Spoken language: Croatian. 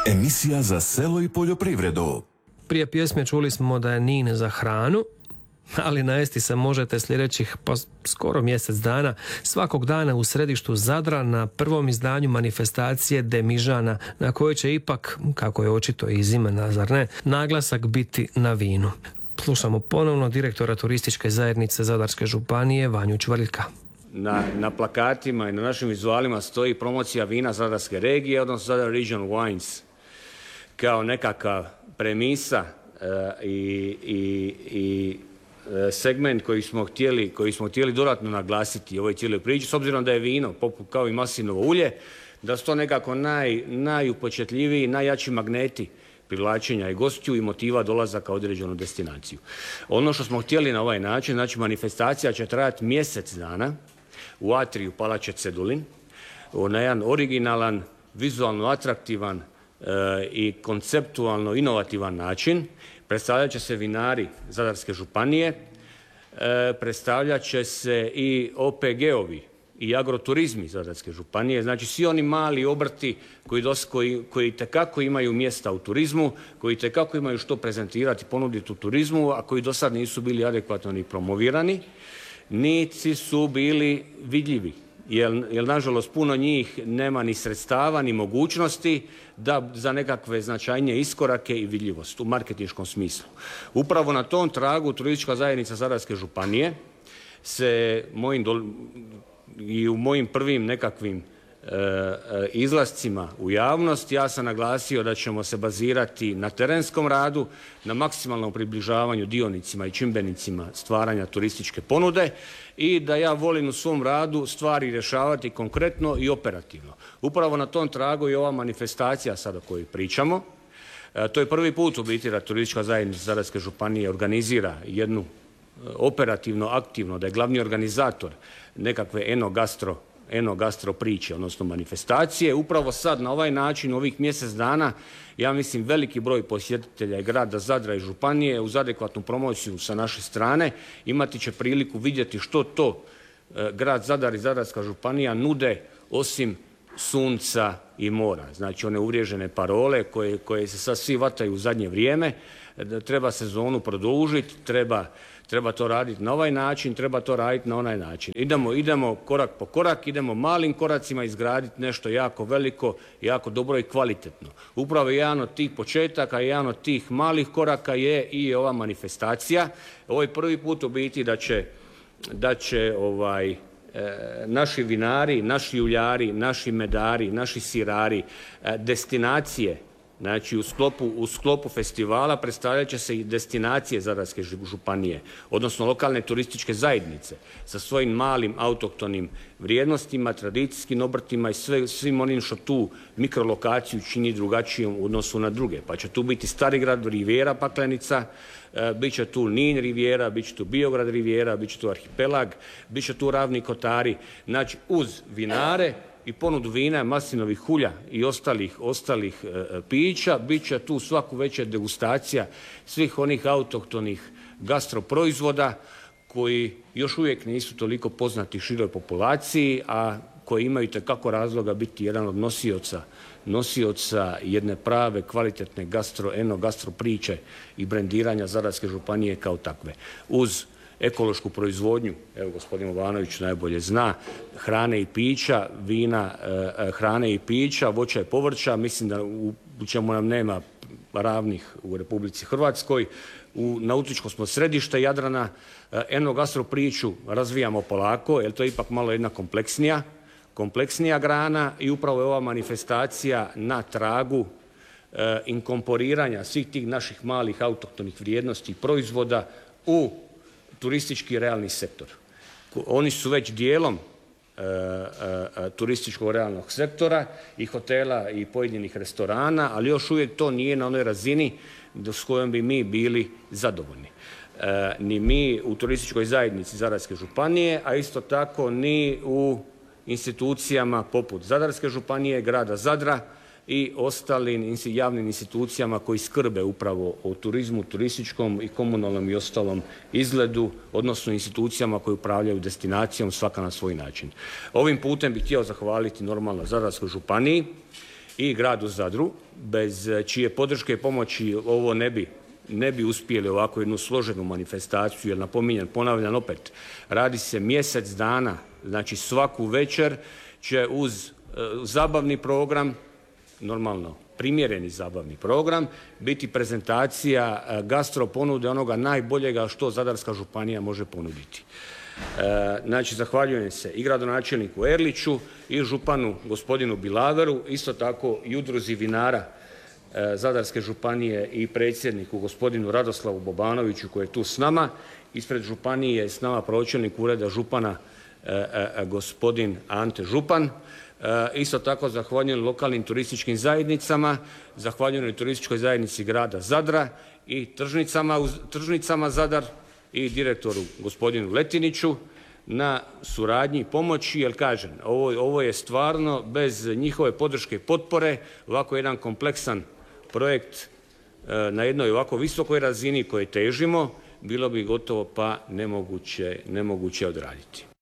Emisija za selo i poljoprivredu. Prije pjesme čuli smo da je Nin za hranu, ali najesti se možete sljedećih pa skoro mjesec dana, svakog dana u središtu Zadra na prvom izdanju manifestacije Demižana, na kojoj će ipak, kako je očito iz imena, zar ne, naglasak biti na vinu. Slušamo ponovno direktora turističke zajednice Zadarske županije Vanju Čvrljka. Na plakatima i na našim vizualima stoji promocija vina Zadarske regije, odnosno Zadar Region Wines, kao nekakva premisa i segment koji smo htjeli dodatno naglasiti u ovoj cijeloj priči, s obzirom da je vino, kao i maslinovo ulje, da su to nekako najupečatljiviji, najjači magneti privlačenja i gostiju i motiva dolazaka u određenu destinaciju. Ono što smo htjeli na ovaj način, znači manifestacija će trajati mjesec dana u atriju Palače Cedulin, na jedan originalan, vizualno atraktivan i konceptualno inovativan način. Predstavljat će se vinari Zadarske županije, predstavljat će se i OPG-ovi i agroturizmi Zadarske županije, znači svi oni mali obrti koji itekako imaju mjesta u turizmu, koji itekako imaju što prezentirati, ponuditi u turizmu, a koji do sad nisu bili adekvatno ni promovirani, niti su bili vidljivi. Jer nažalost puno njih nema ni sredstava ni mogućnosti da za nekakve značajnije iskorake i vidljivost u marketinškom smislu. Upravo na tom tragu turistička zajednica Zadarske županije se i u mojim prvim nekakvim izlascima u javnost ja sam naglasio da ćemo se bazirati na terenskom radu, na maksimalnom približavanju dionicima i čimbenicima stvaranja turističke ponude i da ja volim u svom radu stvari rješavati konkretno i operativno. Upravo na tom tragu i ova manifestacija sada o kojoj pričamo. To je prvi put u biti da turistička zajednica Zadarske županije organizira jednu operativno aktivno, da je glavni organizator nekakve eno-gastro priče, odnosno manifestacije. Upravo sad na ovaj način, ovih mjesec dana, ja mislim veliki broj posjetitelja i grada Zadra i županije uz adekvatnu promociju sa naše strane imati će priliku vidjeti što to grad Zadar i Zadarska županija nude osim sunca i mora. Znači one uvriježene parole koje se sad svi vataju u zadnje vrijeme, da treba sezonu produžiti, treba to raditi na ovaj način, treba to raditi na onaj način. Idemo korak po korak, idemo malim koracima izgraditi nešto jako veliko, jako dobro i kvalitetno. Upravo jedan od tih početaka, jedan od tih malih koraka je i ova manifestacija. Ovo je prvi put u biti da će naši vinari, naši uljari, naši medari, naši sirari, destinacije, znači u sklopu festivala predstavljat će se i destinacije Zadarske županije, odnosno lokalne turističke zajednice sa svojim malim autohtonim vrijednostima, tradicijskim obrtima i svim onim što tu mikrolokaciju čini drugačijom u odnosu na druge. Pa će tu biti Starigrad, Rivijera Paklenica, bit će tu Nin Rivijera, bit će tu Biograd Rivijera, bit će tu Arhipelag, bit će tu Ravni Kotari. Znači uz vinare i ponudu vina, maslinovih ulja i ostalih pića, bit će tu svaku večer degustacija svih onih autohtonih gastroproizvoda koji još uvijek nisu toliko poznati široj populaciji, a koji imaju itekako razloga biti jedan od nosioca jedne prave, kvalitetne eno-gastro priče i brendiranja Zadarske županije kao takve. Uz ekološku proizvodnju, evo gospodin Jovanović najbolje zna, hrane i pića, vina, hrane i pića, voća i povrća, mislim da u čemu nam nema ravnih u Republici Hrvatskoj. U nautičko smo središte Jadrana, eno-gastro priču razvijamo polako, jer to je ipak malo jedna kompleksnija grana i upravo je ova manifestacija na tragu inkorporiranja svih tih naših malih autohtonih vrijednosti i proizvoda u turistički realni sektor. Oni su već dijelom turističkog realnog sektora i hotela i pojedinih restorana, ali još uvijek to nije na onoj razini s kojom bi mi bili zadovoljni. Ni mi u turističkoj zajednici Zadarske županije, a isto tako ni u institucijama poput Zadarske županije, grada Zadra i ostalim javnim institucijama koji skrbe upravo o turizmu, turističkom i komunalnom i ostalom izgledu, odnosno institucijama koje upravljaju destinacijom svaka na svoj način. Ovim putem bih htio zahvaliti normalno Zadarskoj županiji i gradu Zadru, bez čije podrške i pomoći ovo ne bi uspjeli ovako jednu složenu manifestaciju, jer ponavljam opet, radi se mjesec dana, znači svaku večer će uz zabavni program, normalno primjereni zabavni program, biti prezentacija gastro ponude onoga najboljega što Zadarska županija može ponuditi. Znači, zahvaljujem se i gradonačelniku Erliću i županu gospodinu Bilaveru, isto tako i udruzi vinara Zadarske županije i predsjedniku gospodinu Radoslavu Bobanoviću koji je tu s nama. Ispred županije je s nama pročelnik ureda župana gospodin Ante Župan. Isto tako zahvaljujem lokalnim turističkim zajednicama, zahvaljujem turističkoj zajednici grada Zadra i tržnicama Zadar i direktoru gospodinu Letiniću na suradnji i pomoći, jer kažem, ovo je stvarno bez njihove podrške i potpore, ovako jedan kompleksan projekt na jednoj ovako visokoj razini koje težimo, bilo bi gotovo pa nemoguće odraditi.